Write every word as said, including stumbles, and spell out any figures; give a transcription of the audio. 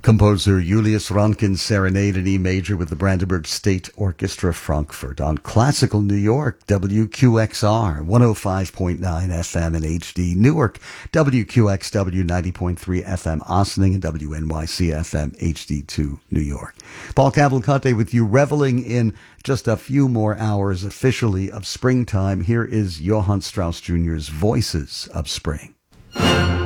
Composer Julius Ronkin's Serenade in E major with the Brandenburg State Orchestra Frankfurt on Classical New York, W Q X R, one oh five point nine F M in H D Newark, W Q X W ninety point three F M Ossining, and W N Y C F M H D two New York. Paul Cavalcante with you, reveling in just a few more hours officially of springtime. Here is Johann Strauss Junior's Voices of Spring.